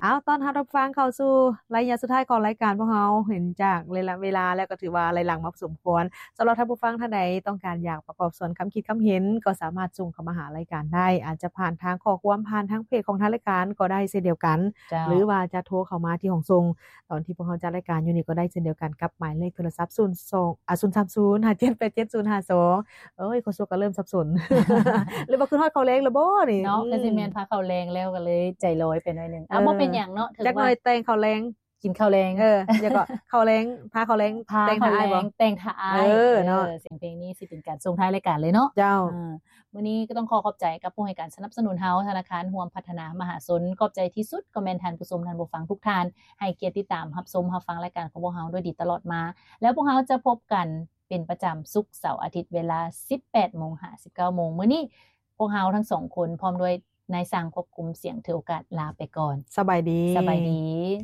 เอาต้อนรับฟังเข้าสู่ระยะสุดท้ายของรายการพวกเราเห็นจากเวลาแล้วก็ถือว่าไรหลังมาสมควรสำหรับท่านผู้ฟังท่านใดต้องการอยากประกอบส่วนคำคิดคำเห็นก็สามารถส่งเข้ามาหารายการได้อาจจะผ่านทางข้อความผ่านทางเพจของทางรายการก็ได้เช่นเดียวกันเจ้าหรือว่าจะโทรเข้ามาที่ห้องส่งตอนที่พวกเราจัดรายการอยู่นี่ก็ได้เช่นเดียวกันกับหมายเลขโทรศัพท์03057875052เอ้ยคนสุก็เริ่มสับสน หรือว่าคือฮอดเขาแรงแล้วบ่นี่เนาะก็สิแม่นพาข้าวแรงแล้วก็เลยใจลอยไปหน่อยนึงบ่เป็นหยังเนาะถึงจักหน่ว่าอยแต่งเขาแรงกินข้าวแรงเดี๋ยวก็เขาแรงพาเขาแรงพาแต่งข้าทาว อ้ายแรบ่งแต่งท่าอ้ายเนาะเสียงเพลงนี้สิเป็นการส่งท้ายรายการเลยเนาะเจ้ามื้อนี้ก็ต้องขอบใจกับผู้ให้การสนับสนุนเฮาธนาคารร่วมพัฒนามหาชนขอบใจที่สุดก็แม่นท่านผู้ชมท่านผู้ฟังทุกท่านให้เกียรติติดตามรับชมรับฟังรายการของพวกเฮาด้วยดีตลอดมาแล้วพวกเฮาจะพบกันเป็นประจำศุกร์เสาร์อาทิตย์เวลา 18:00 น 19:00 นมื้อนี้พวกเฮาทั้ง2คนพร้อมด้วยนายสร้างควบคุมเสียงถือโอกาสลาไปก่อนสบายดีสบายดี